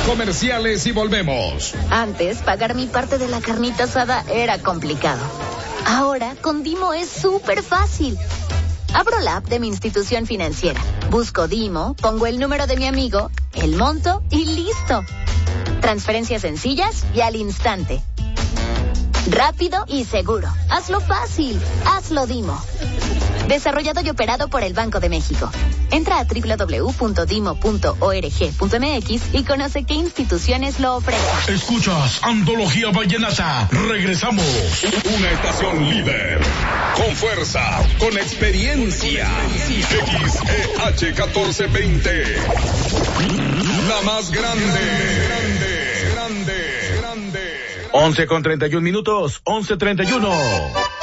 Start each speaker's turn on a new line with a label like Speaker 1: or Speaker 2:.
Speaker 1: comerciales y volvemos.
Speaker 2: Antes, pagar mi parte de la carnita asada era complicado. Ahora, con Dimo es súper fácil. Abro la app de mi institución financiera, busco Dimo, pongo el número de mi amigo, el monto y listo. Transferencias sencillas y al instante. Rápido y seguro. Hazlo fácil. Hazlo Dimo. Desarrollado y operado por el Banco de México. Entra a www.dimo.org.mx y conoce qué instituciones lo ofrecen.
Speaker 3: Escuchas Antología Vallenata. Regresamos.
Speaker 1: Una estación líder. Con fuerza. Con experiencia. XEH 1420. La más grande.
Speaker 3: 11:31 minutos. 11:31.